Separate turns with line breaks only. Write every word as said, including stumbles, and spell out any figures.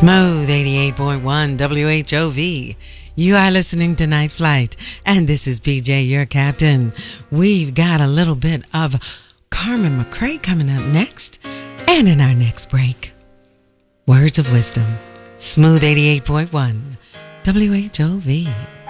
Smooth eighty-eight point one W H O V. You are listening to Night Flight, and this is P J, your captain. We've got a little bit of Carmen McRae coming up next, and in our next break, Words of Wisdom. Smooth eighty-eight point one W H O V.